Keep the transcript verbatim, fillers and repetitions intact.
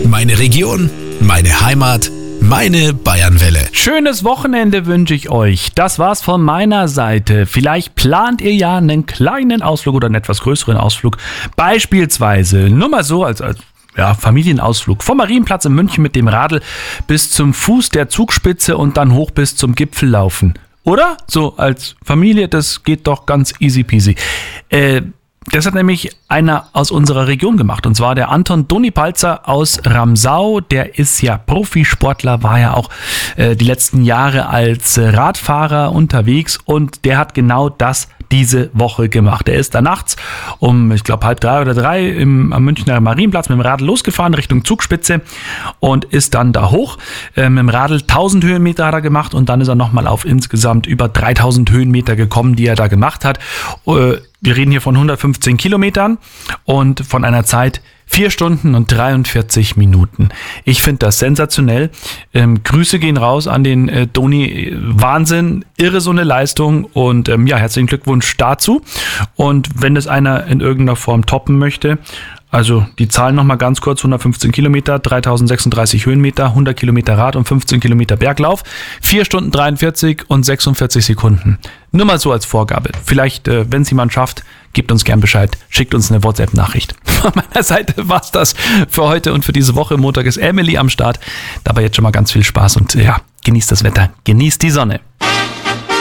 Meine Region, meine Heimat, meine Bayernwelle. Schönes Wochenende wünsche ich euch. Das war's von meiner Seite. Vielleicht plant ihr ja einen kleinen Ausflug oder einen etwas größeren Ausflug. Beispielsweise, nur mal so als, als ja, Familienausflug vom Marienplatz in München mit dem Radl bis zum Fuß der Zugspitze und dann hoch bis zum Gipfel laufen. Oder? So als Familie, das geht doch ganz easy peasy. Äh, Das hat nämlich einer aus unserer Region gemacht, und zwar der Anton Donipalzer aus Ramsau. Der ist ja Profisportler, war ja auch äh, die letzten Jahre als äh, Radfahrer unterwegs, und der hat genau das diese Woche gemacht. Er ist da nachts um, ich glaube, halb drei oder drei im, am Münchner Marienplatz mit dem Radl losgefahren Richtung Zugspitze und ist dann da hoch. Äh, mit dem Radl tausend Höhenmeter hat er gemacht, und dann ist er nochmal auf insgesamt über dreitausend Höhenmeter gekommen, die er da gemacht hat. Äh, Wir reden hier von hundertfünfzehn Kilometern und von einer Zeit vier Stunden und dreiundvierzig Minuten. Ich finde das sensationell. Ähm, Grüße gehen raus an den äh, Doni. Wahnsinn, irre so eine Leistung, und ähm, ja, herzlichen Glückwunsch dazu. Und wenn das einer in irgendeiner Form toppen möchte, also die Zahlen nochmal ganz kurz: hundertfünfzehn Kilometer, dreitausendsechsunddreißig Höhenmeter, hundert Kilometer Rad und fünfzehn Kilometer Berglauf, vier Stunden dreiundvierzig und sechsundvierzig Sekunden. Nur mal so als Vorgabe. Vielleicht, äh, wenn es jemand schafft, gebt uns gern Bescheid, schickt uns eine WhatsApp-Nachricht. Von meiner Seite war's das für heute und für diese Woche. Montag ist Emily am Start. Dabei jetzt schon mal ganz viel Spaß und ja, genießt das Wetter, genießt die Sonne.